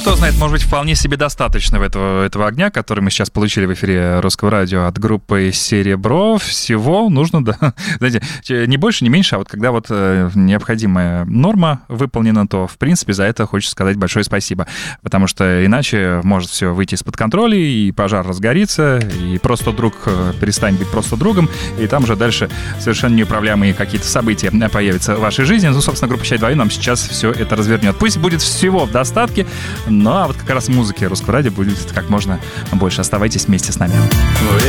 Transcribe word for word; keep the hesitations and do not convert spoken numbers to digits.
кто знает, может быть, вполне себе достаточно этого, этого огня, который мы сейчас получили в эфире Русского радио от группы «Серебро». Всего нужно, да, знаете, не больше, не меньше, а вот когда вот необходимая норма выполнена, то, в принципе, за это хочется сказать большое спасибо, потому что иначе может все выйти из-под контроля, и пожар разгорится, и просто друг перестанет быть просто другом, и там уже дальше совершенно неуправляемые какие-то события появятся в вашей жизни. Ну, собственно, группа «Чай двоим» нам сейчас все это развернет. Пусть будет всего в достатке, ну а вот как раз музыки Русского радио будет как можно больше. Оставайтесь вместе с нами.